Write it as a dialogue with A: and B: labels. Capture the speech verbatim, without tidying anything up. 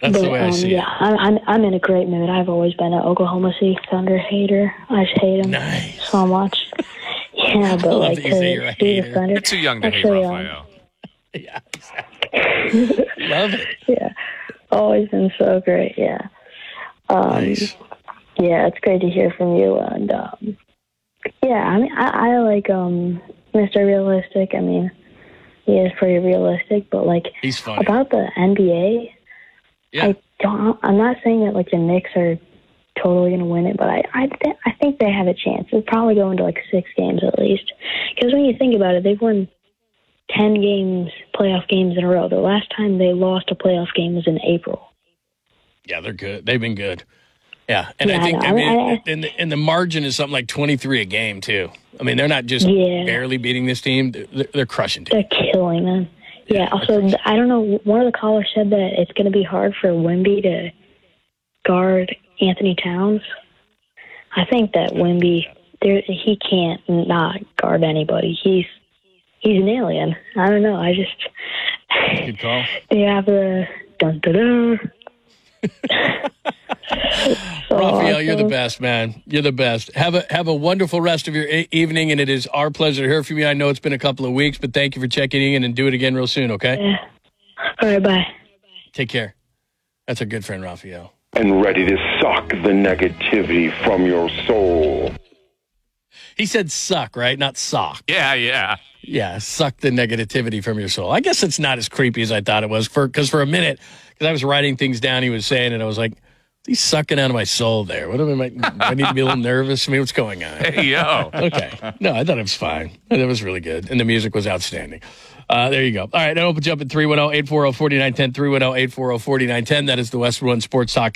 A: That's
B: but,
A: the way I
B: um,
A: see
B: yeah,
A: it.
B: I'm, I'm I'm in a great mood. I've always been an Oklahoma City Thunder hater. I just hate them
A: Nice.
B: so much. Yeah, but
A: love
B: like
A: that you say you're a
B: to see the
A: hater.
B: Thunder.
C: You're too young to
B: Actually,
C: hate
B: um,
C: Raphael.
A: Yeah, exactly. Love it.
B: Yeah, always been so great. Yeah. Um,
A: Nice.
B: Yeah, it's great to hear from you. And um, yeah, I mean, I, I like um, Mister Realistic. I mean, he is pretty realistic, but like
A: He's funny.
B: about the N B A,
A: Yeah.
B: I don't. I'm not saying that like the Knicks are totally going to win it, but I I, th- I think they have a chance. They'll probably go into like six games at least. Because when you think about it, they've won ten games, playoff games in a row. The last time they lost a playoff game was in April.
A: Yeah, they're good. They've been good. Yeah, and
B: Yeah,
A: I think
B: I
A: I
B: know.
A: mean,
B: I- I-
A: and the, and the margin is something like twenty-three a game too. I mean, they're not just
B: Yeah.
A: barely beating this team; they're, they're crushing teams.
B: They're killing them. Yeah. Also, I don't know. One of the callers said that it's going to be hard for Wemby to guard Anthony Towns. I think that Wemby, there, he can't not guard anybody. He's he's an alien. I don't know. I just
A: Good call.
B: they have the dun dun dun. So
A: Raphael, you're the
B: awesome.
A: best, man. You're the best. Have a have a wonderful rest of your e- evening, and it is our pleasure to hear from you. I know it's been a couple of weeks, but thank you for checking in, and do it again real soon. Okay?
B: Yeah. All right. Bye.
A: Take care. That's our good friend Raphael.
D: And ready to suck the negativity from your soul.
A: He said suck, right? Not sock.
C: Yeah, yeah.
A: Yeah, suck the negativity from your soul. I guess it's not as creepy as I thought it was. For because for a minute, because I was writing things down he was saying, and I was like, he's sucking out of my soul there. What am I? do I need to be a little nervous. I mean, what's going on?
C: Hey, yo.
A: Okay. No, I thought it was fine. It was really good, and the music was outstanding. Uh, there you go. All right, I'll open you up at three one zero, eight four zero, four nine one zero, three one zero, eight four zero, four nine one zero. That is the Westwood One Sports Talk.